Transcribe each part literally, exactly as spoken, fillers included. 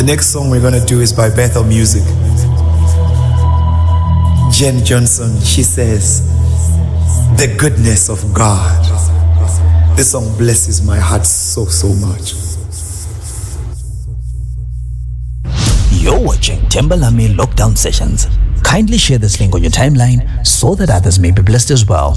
next song we're going to do is by Bethel Music. Jen Johnson, she says, "The goodness of God." This song blesses my heart so, so much. You're watching Timbalame Lockdown Sessions. Kindly share this link on your timeline so that others may be blessed as well.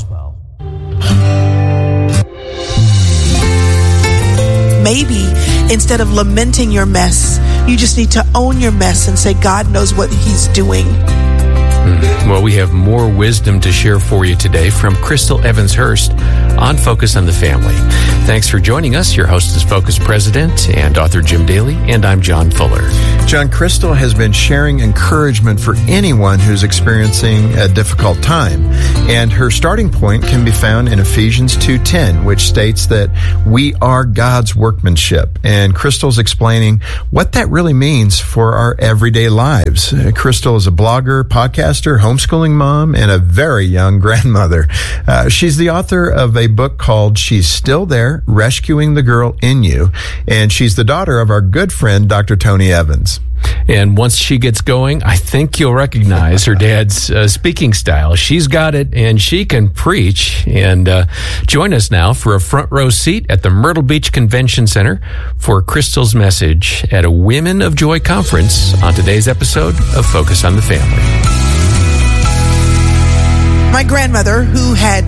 Maybe instead of lamenting your mess, you just need to own your mess and say, God knows what he's doing. Well, we have more wisdom to share for you today from Crystal Evans Hurst on Focus on the Family. Thanks for joining us. Your host is Focus President and author Jim Daly, and I'm John Fuller. John, Crystal has been sharing encouragement for anyone who's experiencing a difficult time. And her starting point can be found in Ephesians two ten, which states that we are God's workmanship. And Crystal's explaining what that really means for our everyday lives. Uh, Crystal is a blogger, podcaster, homeschooling mom, and a very young grandmother. Uh, she's the author of a book called She's Still There, Rescuing the Girl in You. And she's the daughter of our good friend, Doctor Tony Evans. And once she gets going, I think you'll recognize her dad's uh, speaking style. She's got it, and she can preach. And uh, join us now for a front row seat at the Myrtle Beach Convention Center for Crystal's message at a Women of Joy conference on today's episode of Focus on the Family. My grandmother, who had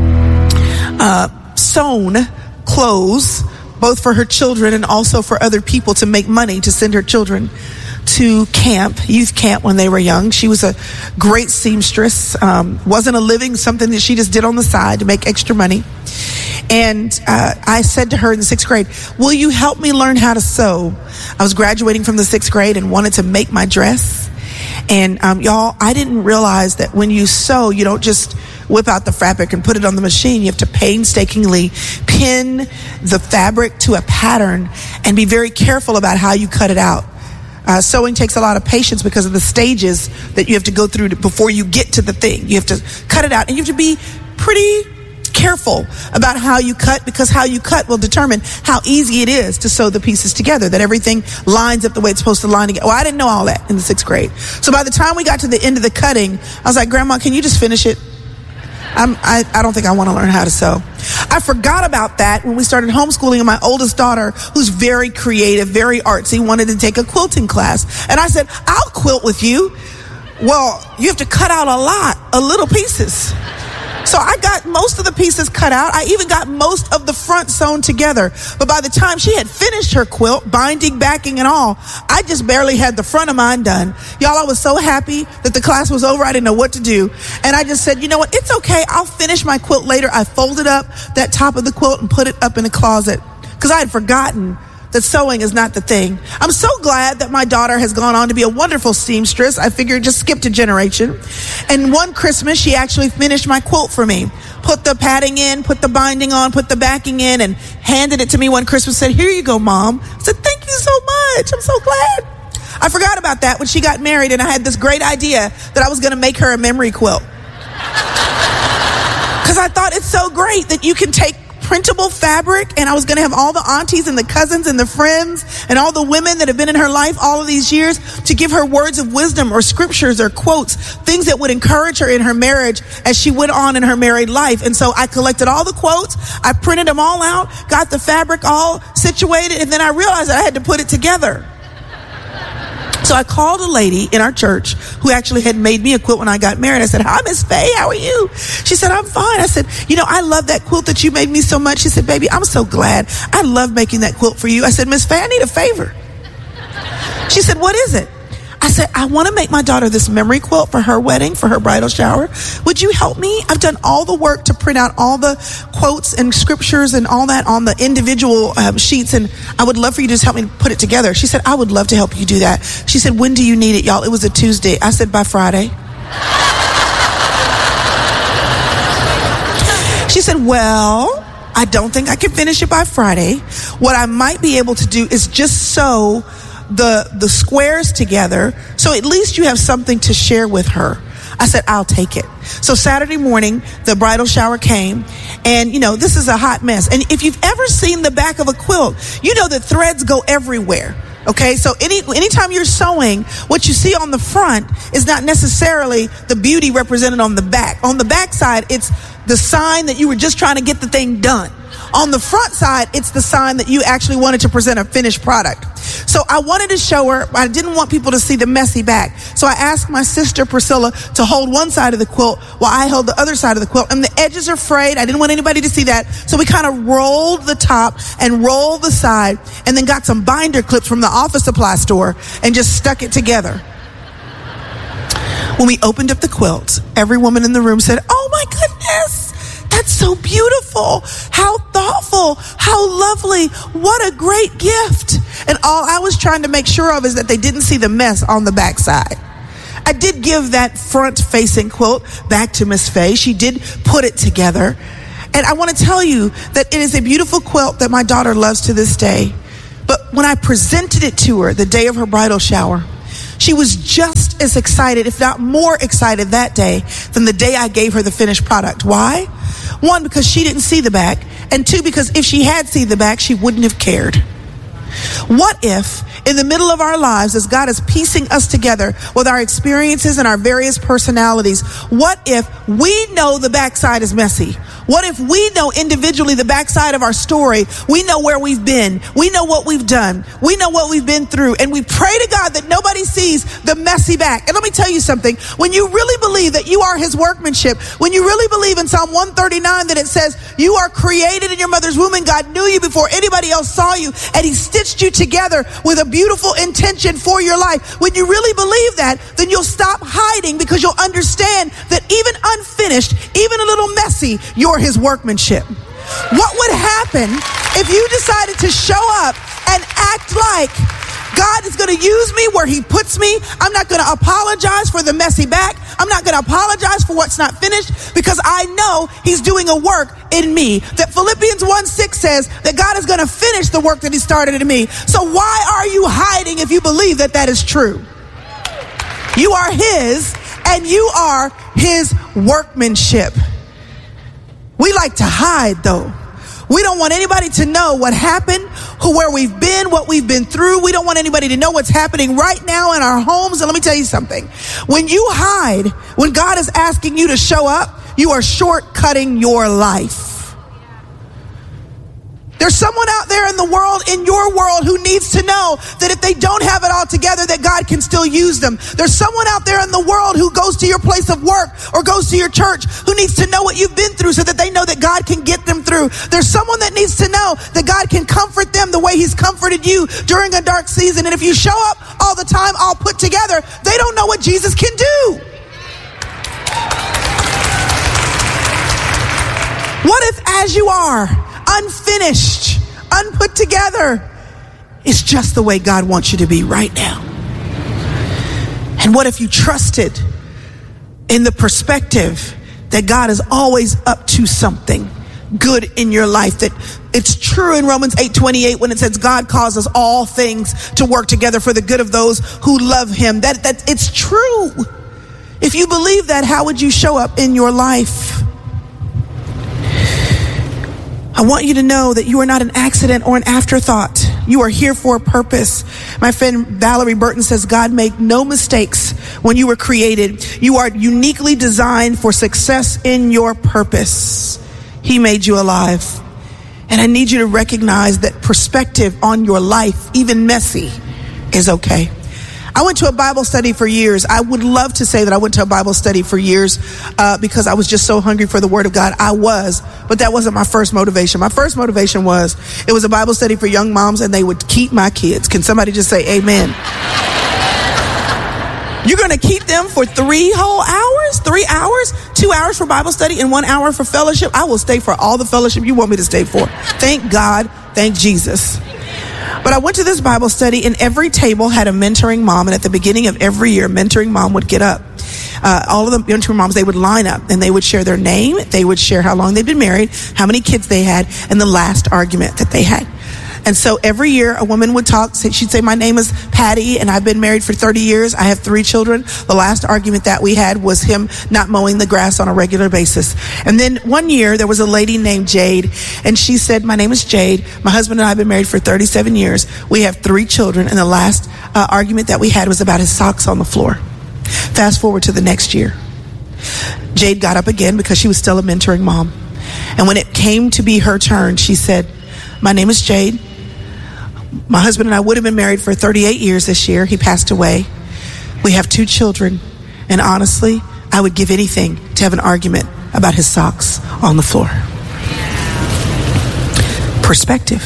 uh, sewn clothes, both for her children and also for other people to make money to send her children to camp, youth camp when they were young. She was a great seamstress. Um, wasn't a living, something that she just did on the side to make extra money. And uh, I said to her in the sixth grade, will you help me learn how to sew? I was graduating from the sixth grade and wanted to make my dress. And um, y'all, I didn't realize that when you sew, you don't just whip out the fabric and put it on the machine. You have to painstakingly pin the fabric to a pattern and be very careful about how you cut it out. Uh, sewing takes a lot of patience because of the stages that you have to go through to, before you get to the thing. You have to cut it out, and you have to be pretty careful about how you cut, because how you cut will determine how easy it is to sew the pieces together, that everything lines up the way it's supposed to line together. Well, I didn't know all that in the sixth grade. So by the time we got to the end of the cutting, I was like, Grandma, can you just finish it? I'm, I, I don't think I want to learn how to sew. I forgot about that when we started homeschooling, and my oldest daughter, who's very creative, very artsy, wanted to take a quilting class. And I said, I'll quilt with you. Well, you have to cut out a lot of little pieces. So I got most of the pieces cut out. I even got most of the front sewn together. But by the time she had finished her quilt, binding, backing, and all, I just barely had the front of mine done. Y'all, I was so happy that the class was over. I didn't know what to do. And I just said, you know what? It's okay. I'll finish my quilt later. I folded up that top of the quilt and put it up in the closet because I had forgotten that sewing is not the thing. I'm so glad that my daughter has gone on to be a wonderful seamstress. I figured just skipped a generation. And one Christmas, she actually finished my quilt for me. Put the padding in, put the binding on, put the backing in, and handed it to me one Christmas, said, here you go, Mom. I said, thank you so much. I'm so glad. I forgot about that when she got married, and I had this great idea that I was going to make her a memory quilt. Because I thought it's so great that you can take printable fabric, and I was going to have all the aunties and the cousins and the friends and all the women that have been in her life all of these years to give her words of wisdom or scriptures or quotes, things that would encourage her in her marriage as she went on in her married life. And so I collected all the quotes, I printed them all out, got the fabric all situated, and then I realized that I had to put it together. So I called a lady in our church who actually had made me a quilt when I got married. I said, hi, Miss Faye, how are you? She said, I'm fine. I said, you know, I love that quilt that you made me so much. She said, baby, I'm so glad. I love making that quilt for you. I said, Miss Faye, I need a favor. She said, what is it? I said, I want to make my daughter this memory quilt for her wedding, for her bridal shower. Would you help me? I've done all the work to print out all the quotes and scriptures and all that on the individual um, sheets, and I would love for you to just help me put it together. She said, I would love to help you do that. She said, when do you need it, y'all? It was a Tuesday. I said, by Friday. She said, well, I don't think I can finish it by Friday. What I might be able to do is just sew the the squares together, so at least you have something to share with her. I said, I'll take it. So Saturday morning, the bridal shower came, and you know, this is a hot mess. And if you've ever seen the back of a quilt, you know that threads go everywhere. Okay, so any anytime you're sewing, what you see on the front is not necessarily the beauty represented on the back. On the back side, it's the sign that you were just trying to get the thing done. On the front side, it's the sign that you actually wanted to present a finished product. So I wanted to show her, I didn't want people to see the messy back. So I asked my sister Priscilla to hold one side of the quilt while I held the other side of the quilt. And the edges are frayed. I didn't want anybody to see that. So we kind of rolled the top and rolled the side and then got some binder clips from the office supply store and just stuck it together. When we opened up the quilt, every woman in the room said, "Oh my goodness, that's so beautiful. How thoughtful. How lovely. What a great gift." And all I was trying to make sure of is that they didn't see the mess on the backside. I did give that front-facing quilt back to Miss Faye. She did put it together. And I want to tell you that it is a beautiful quilt that my daughter loves to this day. But when I presented it to her the day of her bridal shower, she was just as excited, if not more excited that day than the day I gave her the finished product. Why? One, because she didn't see the back. And two, because if she had seen the back, she wouldn't have cared. What if, in the middle of our lives, as God is piecing us together with our experiences and our various personalities, what if we know the backside is messy? What if we know individually the backside of our story? We know where we've been. We know what we've done. We know what we've been through. And we pray to God that nobody sees the messy back. And let me tell you something. When you really believe that you are his workmanship, when you really believe in Psalm one thirty-nine that it says you are created in your mother's womb and God knew you before anybody else saw you and he stitched you together with a beautiful intention for your life. When you really believe that, then you'll stop hiding because you'll understand that even unfinished, even a little messy, you're his workmanship. What would happen if you decided to show up and act like God is going to use me where he puts me? I'm not going to apologize for the messy back. I'm not going to apologize for what's not finished because I know he's doing a work in me. That Philippians one six says that God is going to finish the work that he started in me. So why are you hiding if you believe that that is true? You are his and you are his workmanship. We like to hide though. We don't want anybody to know what happened, who, where we've been, what we've been through. We don't want anybody to know what's happening right now in our homes. And let me tell you something. When you hide, when God is asking you to show up, you are shortcutting your life. There's someone out there in the world, in your world, who needs to know that if they don't have it all together, that God can still use them. There's someone out there in the world who goes to your place of work or goes to your church who needs to know what you've been through so that they know that God can get them through. There's someone that needs to know that God can comfort them the way he's comforted you during a dark season. And if you show up all the time, all put together, they don't know what Jesus can do. What if, as you are, unfinished, unput together, it's just the way God wants you to be right now? And what if you trusted in the perspective that God is always up to something good in your life? That it's true in Romans eight twenty-eight when it says God causes all things to work together for the good of those who love him. That, that it's true. If you believe that, how would you show up in your life? I want you to know that you are not an accident or an afterthought. You are here for a purpose. My friend Valerie Burton says, God made no mistakes when you were created. You are uniquely designed for success in your purpose. He made you alive. And I need you to recognize that perspective on your life, even messy, is okay. I went to a Bible study for years. I would love to say that I went to a Bible study for years uh, because I was just so hungry for the Word of God. I was, but that wasn't my first motivation. My first motivation was, it was a Bible study for young moms and they would keep my kids. Can somebody just say amen? You're going to keep them for three whole hours, three hours, two hours for Bible study and one hour for fellowship. I will stay for all the fellowship you want me to stay for. Thank God. Thank Jesus. But I went to this Bible study and every table had a mentoring mom. And at the beginning of every year, mentoring mom would get up. Uh, all of the mentoring moms, they would line up and they would share their name. They would share how long they'd been married, how many kids they had, and the last argument that they had. And so every year a woman would talk, she'd say, my name is Patty and I've been married for thirty years. I have three children. The last argument that we had was him not mowing the grass on a regular basis. And then one year there was a lady named Jade, and she said, my name is Jade. My husband and I have been married for thirty-seven years. We have three children. And the last uh, argument that we had was about his socks on the floor. Fast forward to the next year. Jade got up again because she was still a mentoring mom. And when it came to be her turn, she said, my name is Jade. My husband and I would have been married for thirty-eight years this year. He passed away. We have two children. And honestly, I would give anything to have an argument about his socks on the floor. Perspective.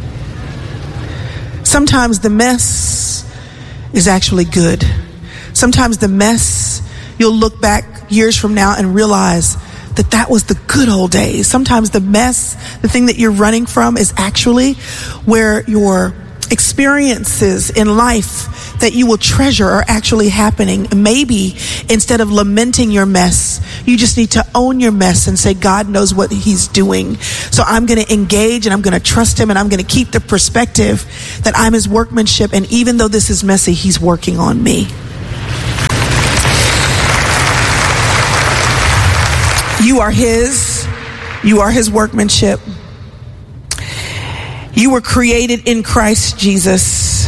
Sometimes the mess is actually good. Sometimes the mess, you'll look back years from now and realize that that was the good old days. Sometimes the mess, the thing that you're running from, is actually where your experiences in life that you will treasure are actually happening. Maybe instead of lamenting your mess, you just need to own your mess and say, God knows what he's doing. So I'm going to engage and I'm going to trust him, and I'm going to keep the perspective that I'm his workmanship. And even though this is messy, he's working on me. You are his. You are his workmanship. You were created in Christ Jesus.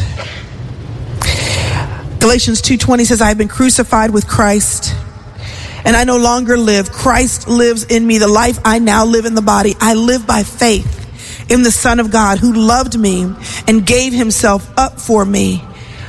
Galatians two twenty says, I have been crucified with Christ, and I no longer live. Christ lives in me. The life I now live in the body, I live by faith in the Son of God who loved me and gave himself up for me.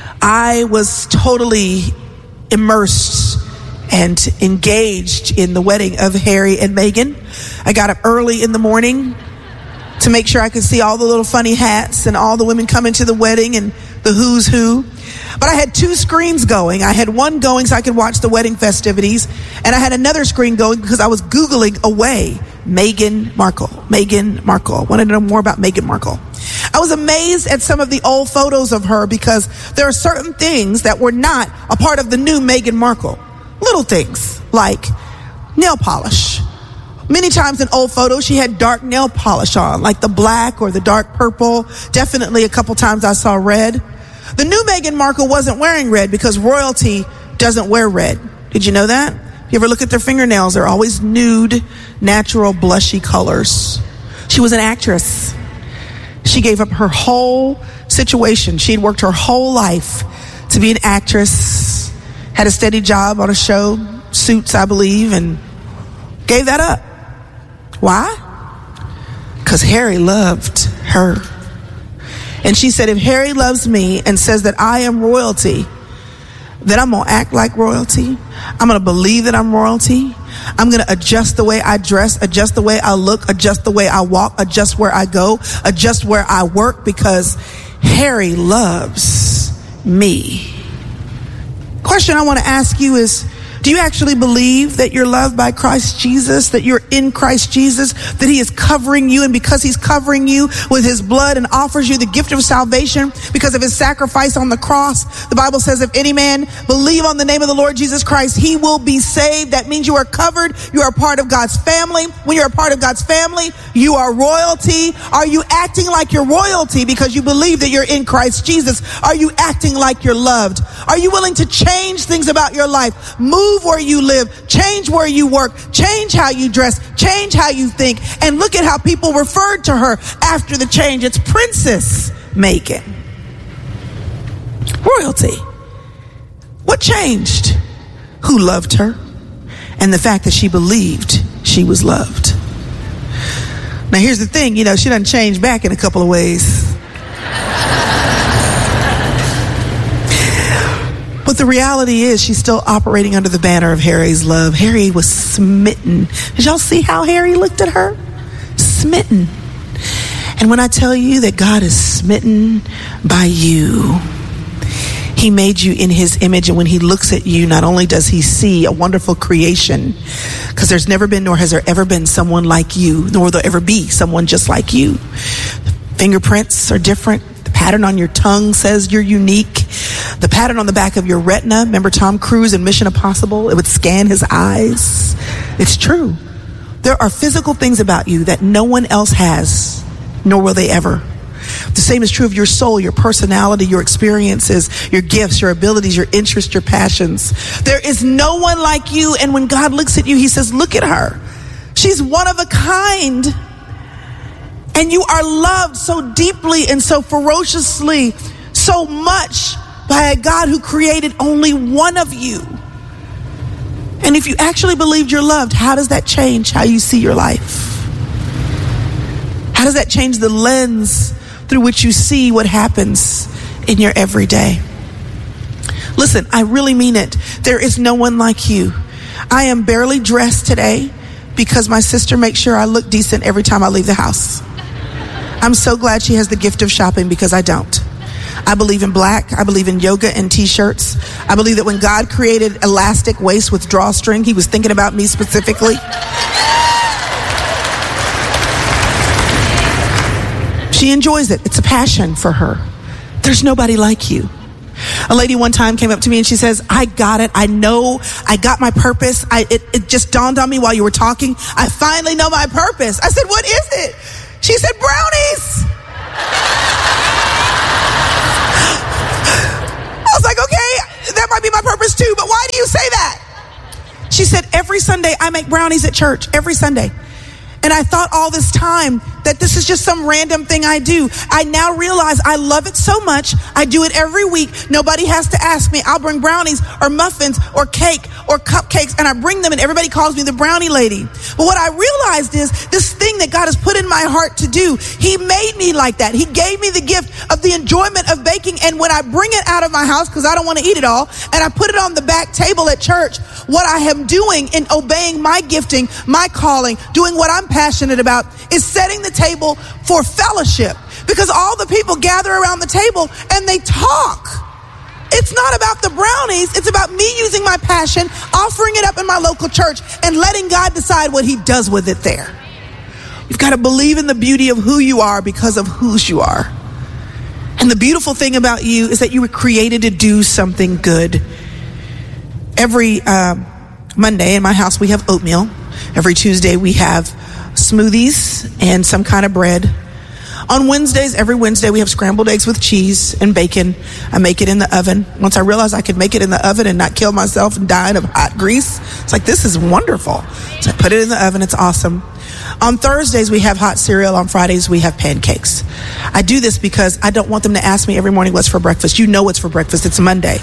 I was totally immersed and engaged in the wedding of Harry and Meghan. I got up early in the morning to make sure I could see all the little funny hats and all the women coming to the wedding and the who's who. But I had two screens going. I had one going so I could watch the wedding festivities, and I had another screen going because I was Googling away Meghan Markle. Meghan Markle. I wanted to know more about Meghan Markle. I was amazed at some of the old photos of her because there are certain things that were not a part of the new Meghan Markle. Little things like nail polish. Many times in old photos, she had dark nail polish on, like the black or the dark purple. Definitely a couple times I saw red. The new Meghan Markle wasn't wearing red because royalty doesn't wear red. Did you know that? If you ever look at their fingernails, they're always nude, natural, blushy colors. She was an actress. She gave up her whole situation. She'd worked her whole life to be an actress, had a steady job on a show, Suits, I believe, and gave that up. Why? Because Harry loved her. And she said, if Harry loves me and says that I am royalty, then I'm going to act like royalty. I'm going to believe that I'm royalty. I'm going to adjust the way I dress, adjust the way I look, adjust the way I walk, adjust where I go, adjust where I work, because Harry loves me. Question I want to ask you is, do you actually believe that you're loved by Christ Jesus, that you're in Christ Jesus, that he is covering you, and because he's covering you with his blood and offers you the gift of salvation because of his sacrifice on the cross, the Bible says if any man believe on the name of the Lord Jesus Christ, he will be saved. That means you are covered. You are a part of God's family. When you're a part of God's family, you are royalty. Are you acting like you're royalty because you believe that you're in Christ Jesus? Are you acting like you're loved? Are you willing to change things about your life? Move where you live, change where you work, change how you dress, change how you think, and look at how people referred to her after the change. It's Princess Meghan. Royalty. What changed? Who loved her, and the fact that she believed she was loved. Now here's the thing, you know, she doesn't change back in a couple of ways. But the reality is she's still operating under the banner of Harry's love. Harry was smitten. Did y'all see how Harry looked at her? Smitten. And when I tell you that God is smitten by you, he made you in his image. And when he looks at you, not only does he see a wonderful creation, because there's never been, nor has there ever been someone like you, nor will there ever be someone just like you. The fingerprints are different. The pattern on your tongue says you're unique. The pattern on the back of your retina, remember Tom Cruise in Mission Impossible? It would scan his eyes. It's true. There are physical things about you that no one else has, nor will they ever. The same is true of your soul, your personality, your experiences, your gifts, your abilities, your interests, your passions. There is no one like you. And when God looks at you, he says, look at her. She's one of a kind. And you are loved so deeply and so ferociously, so much by a God who created only one of you. And if you actually believed you're loved, how does that change how you see your life? How does that change the lens through which you see what happens in your everyday? Listen, I really mean it. There is no one like you. I am barely dressed today because my sister makes sure I look decent every time I leave the house. I'm so glad she has the gift of shopping because I don't. I believe in black. I believe in yoga and t-shirts. I believe that when God created elastic waist with drawstring, he was thinking about me specifically. She enjoys it. It's a passion for her. There's nobody like you. A lady one time came up to me and she says, I got it. I know I got my purpose. I, it, it just dawned on me while you were talking. I finally know my purpose. I said, what is it? She said, brownies. I was like, okay, that might be my purpose too, but why do you say that? She said, every Sunday I make brownies at church, every Sunday. And I thought all this time that this is just some random thing I do. I now realize I love it so much. I do it every week. Nobody has to ask me. I'll bring brownies or muffins or cake or cupcakes, and I bring them, and everybody calls me the brownie lady. But what I realized is this thing that God has put in my heart to do, he made me like that. He gave me the gift of the enjoyment of baking. And when I bring it out of my house, because I don't want to eat it all, and I put it on the back table at church, what I am doing in obeying my gifting, my calling, doing what I'm passionate about, is setting the table for fellowship, because all the people gather around the table and they talk. It's not about the brownies. It's about me using my passion, offering it up in my local church, and letting God decide what he does with it there. You've got to believe in the beauty of who you are because of whose you are. And the beautiful thing about you is that you were created to do something good. Every um, Monday in my house, we have oatmeal. Every Tuesday, we have smoothies and some kind of bread. On Wednesdays, every Wednesday, we have scrambled eggs with cheese and bacon. I make it in the oven. Once I realized I could make it in the oven and not kill myself and die of hot grease, it's like, this is wonderful. So I put it in the oven. It's awesome. On Thursdays, we have hot cereal. On Fridays, we have pancakes. I do this because I don't want them to ask me every morning what's for breakfast. You know what's for breakfast. It's Monday.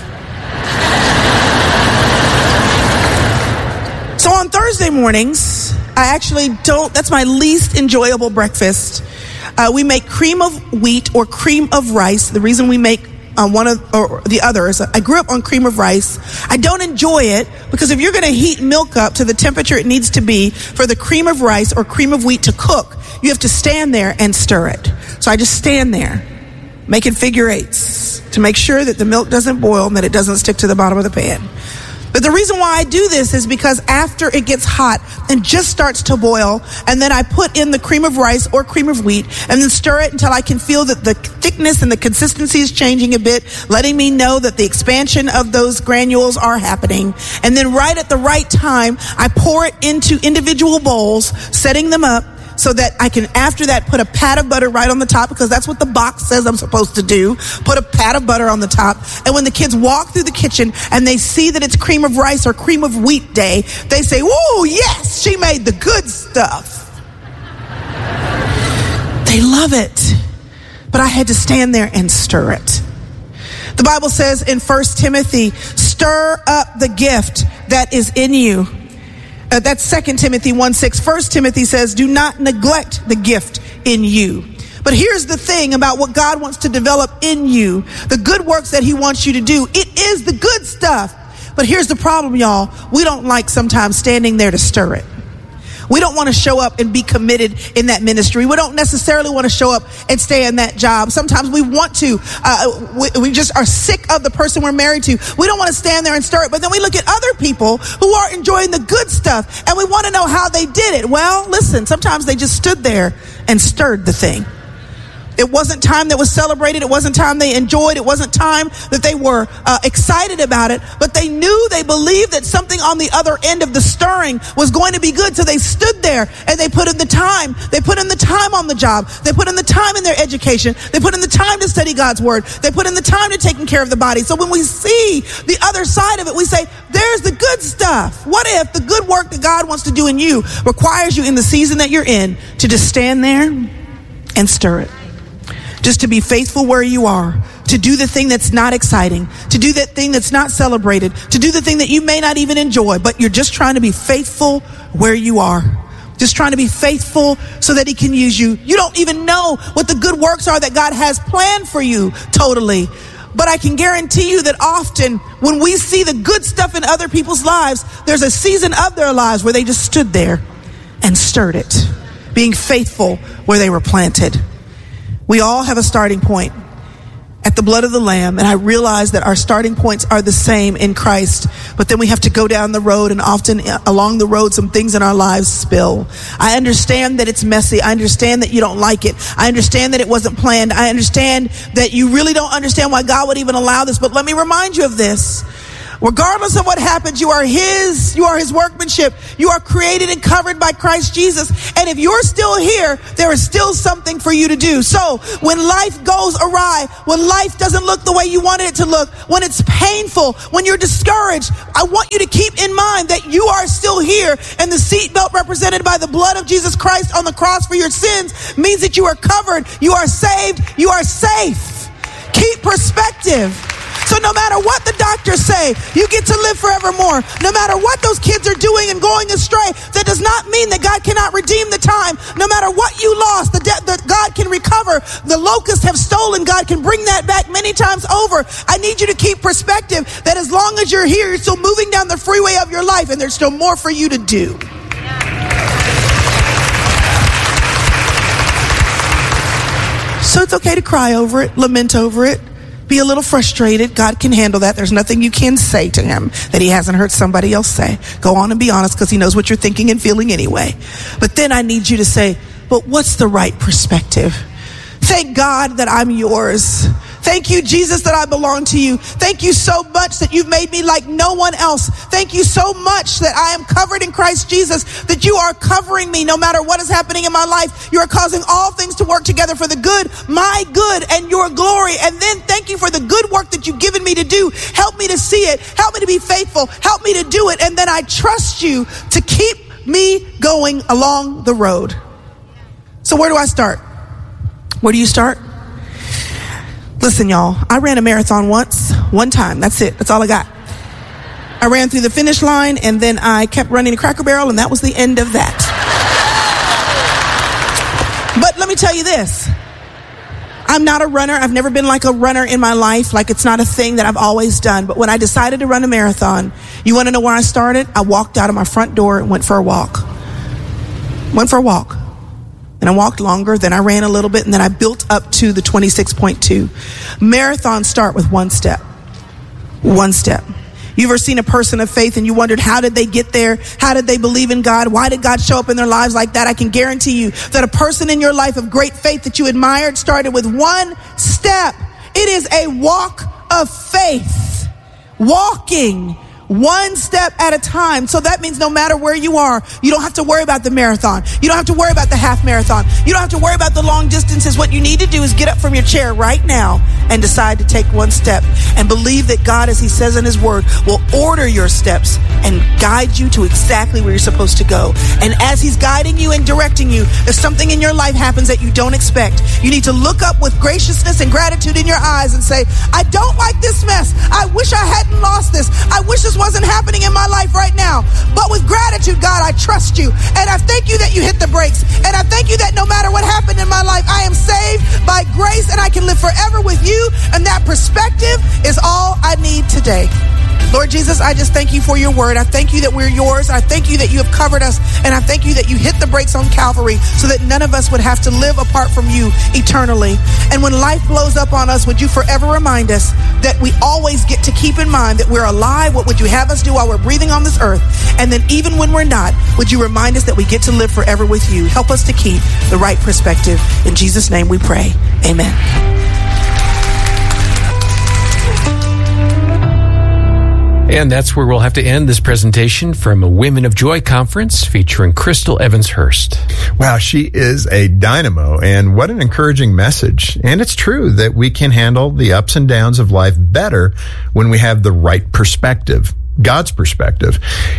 So on Thursday mornings, I actually don't, that's my least enjoyable breakfast. Uh, we make cream of wheat or cream of rice. The reason we make uh, one of or the other is I grew up on cream of rice. I don't enjoy it because if you're going to heat milk up to the temperature it needs to be for the cream of rice or cream of wheat to cook, you have to stand there and stir it. So I just stand there making figure eights to make sure that the milk doesn't boil and that it doesn't stick to the bottom of the pan. But the reason why I do this is because after it gets hot and just starts to boil, and then I put in the cream of rice or cream of wheat and then stir it until I can feel that the thickness and the consistency is changing a bit, letting me know that the expansion of those granules are happening. And then right at the right time, I pour it into individual bowls, setting them up so that I can, after that, put a pat of butter right on the top, because that's what the box says I'm supposed to do. Put a pat of butter on the top. And when the kids walk through the kitchen and they see that it's cream of rice or cream of wheat day, they say, whoa, yes, she made the good stuff. They love it. But I had to stand there and stir it. The Bible says in First Timothy, stir up the gift that is in you. Uh, that's Second Timothy one six. First Timothy says, do not neglect the gift in you. But here's the thing about what God wants to develop in you. The good works that he wants you to do. It is the good stuff. But here's the problem, y'all. We don't like sometimes standing there to stir it. We don't want to show up and be committed in that ministry. We don't necessarily want to show up and stay in that job. Sometimes we want to. Uh, we, we just are sick of the person we're married to. We don't want to stand there and stir it. But then we look at other people who are enjoying the good stuff, and we want to know how they did it. Well, listen, sometimes they just stood there and stirred the thing. It wasn't time that was celebrated. It wasn't time they enjoyed. It wasn't time that they were uh, excited about it. But they knew, they believed that something on the other end of the stirring was going to be good. So they stood there and they put in the time. They put in the time on the job. They put in the time in their education. They put in the time to study God's word. They put in the time to taking care of the body. So when we see the other side of it, we say, there's the good stuff. What if the good work that God wants to do in you requires you in the season that you're in to just stand there and stir it? Just to be faithful where you are, to do the thing that's not exciting, to do that thing that's not celebrated, to do the thing that you may not even enjoy, but you're just trying to be faithful where you are. Just trying to be faithful so that he can use you. You don't even know what the good works are that God has planned for you totally. But I can guarantee you that often when we see the good stuff in other people's lives, there's a season of their lives where they just stood there and stirred it, being faithful where they were planted. We all have a starting point at the blood of the Lamb, and I realize that our starting points are the same in Christ, but then we have to go down the road, and often along the road some things in our lives spill. I understand that it's messy. I understand that you don't like it. I understand that it wasn't planned. I understand that you really don't understand why God would even allow this, but let me remind you of this. Regardless of what happens, you are his, you are his workmanship. You are created and covered by Christ Jesus. And if you're still here, there is still something for you to do. So when life goes awry, when life doesn't look the way you wanted it to look, when it's painful, when you're discouraged, I want you to keep in mind that you are still here, and the seatbelt represented by the blood of Jesus Christ on the cross for your sins means that you are covered, you are saved, you are safe. Keep perspective. So no matter what the doctors say, you get to live forevermore. No matter what those kids are doing and going astray, that does not mean that God cannot redeem the time. No matter what you lost, the debt that God can recover. The locusts have stolen, God can bring that back many times over. I need you to keep perspective that as long as you're here, you're still moving down the freeway of your life, and there's still more for you to do. So it's okay to cry over it, lament over it. Be a little frustrated. God can handle that. There's nothing you can say to him that he hasn't heard somebody else say. Go on and be honest, because he knows what you're thinking and feeling anyway. But then I need you to say, but what's the right perspective? Thank God that I'm yours. Thank you, Jesus, that I belong to you. Thank you so much that you've made me like no one else. Thank you so much that I am covered in Christ Jesus, that you are covering me no matter what is happening in my life. You are causing all things to work together for the good, my good, and your glory. And then thank you for the good work that you've given me to do. Help me to see it. Help me to be faithful. Help me to do it. And then I trust you to keep me going along the road. So where do I start? Where do you start? Listen, y'all, I ran a marathon once, one time. That's it. That's all I got. I ran through the finish line, and then I kept running a Cracker Barrel, and that was the end of that. But let me tell you this. I'm not a runner. I've never been like a runner in my life. Like, it's not a thing that I've always done. But when I decided to run a marathon, you want to know where I started? I walked out of my front door and went for a walk. Went for a walk. And I walked longer, then I ran a little bit, and then I built up to the twenty-six point two. Marathons start with one step. One step. You ever seen a person of faith and you wondered, how did they get there? How did they believe in God? Why did God show up in their lives like that? I can guarantee you that a person in your life of great faith that you admired started with one step. It is a walk of faith. Walking one step at a time. So that means no matter where you are, you don't have to worry about the marathon. You don't have to worry about the half marathon. You don't have to worry about the long distances. What you need to do is get up from your chair right now and decide to take one step and believe that God, as he says in his word, will order your steps and guide you to exactly where you're supposed to go. And as he's guiding you and directing you, if something in your life happens that you don't expect, you need to look up with graciousness and gratitude in your eyes and say, I don't like this mess. I wish I hadn't lost this. I wish this wasn't happening in my life right now. But with gratitude, God, I trust you. And I thank you that you hit the brakes. And I thank you that no matter what happened in my life, I am saved by grace and I can live forever with you. And that perspective is all I need today. Lord Jesus, I just thank you for your word. I thank you that we're yours. I thank you that you have covered us. And I thank you that you hit the brakes on Calvary so that none of us would have to live apart from you eternally. And when life blows up on us, would you forever remind us that we always get to keep in mind that we're alive? What would you have us do while we're breathing on this earth? And then even when we're not, would you remind us that we get to live forever with you? Help us to keep the right perspective. In Jesus' name we pray. Amen. And that's where we'll have to end this presentation from a Women of Joy conference featuring Crystal Evans Hurst. Wow, she is a dynamo, and what an encouraging message. And it's true that we can handle the ups and downs of life better when we have the right perspective. God's perspective.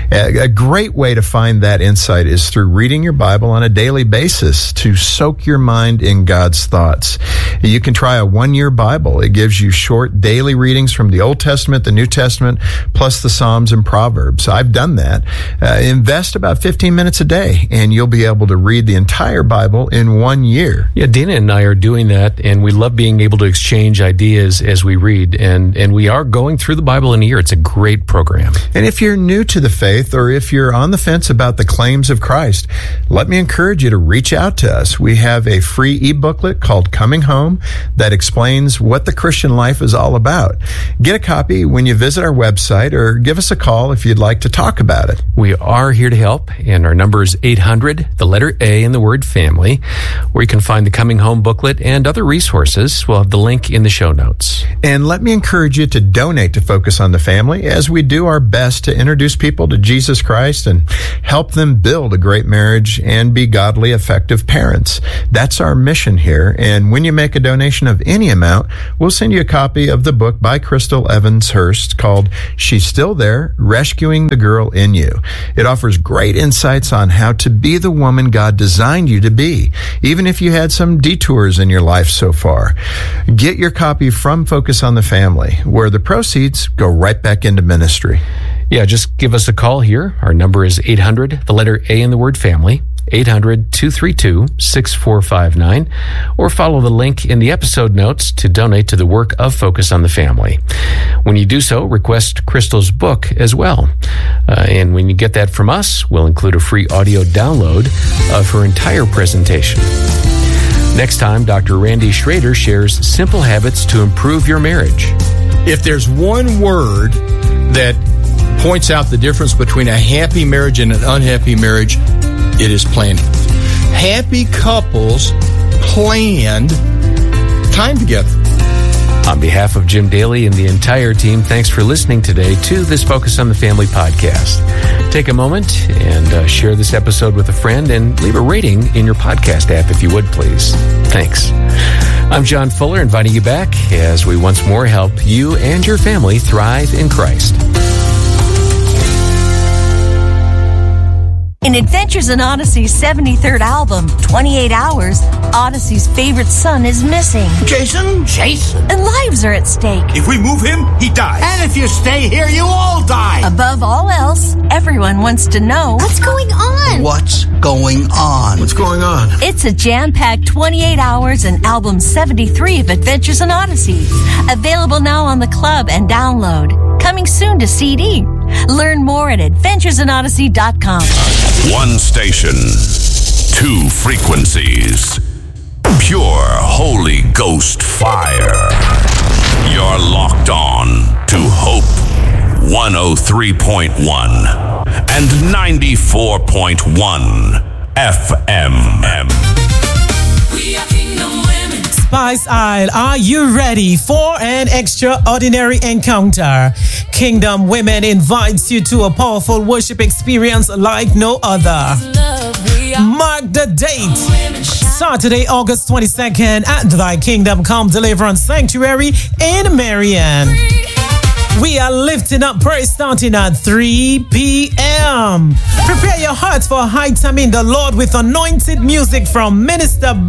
A great way to find that insight is through reading your Bible on a daily basis to soak your mind in God's thoughts. You can try a one-year Bible. It gives you short daily readings from the Old Testament, the New Testament, plus the Psalms and Proverbs. I've done that. Uh, invest about fifteen minutes a day, and you'll be able to read the entire Bible in one year. Yeah, Dina and I are doing that, and we love being able to exchange ideas as we read, and, and we are going through the Bible in a year. It's a great program. And if you're new to the faith, or if you're on the fence about the claims of Christ, let me encourage you to reach out to us. We have a free e-booklet called Coming Home that explains what the Christian life is all about. Get a copy when you visit our website, or give us a call if you'd like to talk about it. We are here to help, and our number is eight hundred, the letter A in the word family, where you can find the Coming Home booklet and other resources. We'll have the link in the show notes. And let me encourage you to donate to Focus on the Family, as we do our best to introduce people to Jesus Christ and help them build a great marriage and be godly, effective parents. That's our mission here. And when you make a donation of any amount, we'll send you a copy of the book by Crystal Evans Hurst called She's Still There, Rescuing the Girl in You. It offers great insights on how to be the woman God designed you to be, even if you had some detours in your life so far. Get your copy from Focus on the Family, where the proceeds go right back into ministry. Yeah, just give us a call here. Our number is eight hundred, the letter A in the word family, eight hundred, two three two, six four five nine, or follow the link in the episode notes to donate to the work of Focus on the Family. When you do so, request Crystal's book as well. Uh, and when you get that from us, we'll include a free audio download of her entire presentation. Next time, Doctor Randy Schrader shares simple habits to improve your marriage. If there's one word that points out the difference between a happy marriage and an unhappy marriage, it is planning. Happy couples planned time together. On behalf of Jim Daly and the entire team, thanks for listening today to this Focus on the Family podcast. Take a moment and uh, share this episode with a friend, and leave a rating in your podcast app if you would, please. Thanks. I'm John Fuller, inviting you back as we once more help you and your family thrive in Christ. In Adventures in Odyssey's seventy-third album, twenty-eight hours, Odyssey's favorite son is missing. Jason? Jason? And lives are at stake. If we move him, he dies. And if you stay here, you all die. Above all else, everyone wants to know, what's going on? What's going on? What's going on? It's a jam-packed twenty-eight hours and album seventy-three of Adventures in Odyssey. Available now on the club and download. Coming soon to C D. Learn more at adventures in odyssey dot com. One station, two frequencies, pure Holy Ghost fire. You're locked on to Hope one oh three point one and ninety-four point one F M. We are Kingdom Women. Spice Isle, are you ready for an extraordinary encounter? Kingdom Women invites you to a powerful worship experience like no other. Mark the date, Saturday, August twenty-second at Thy Kingdom Come Deliverance Sanctuary in Marion. We are lifting up praise starting at three p.m. Prepare your hearts for a high time in the Lord with anointed music from Minister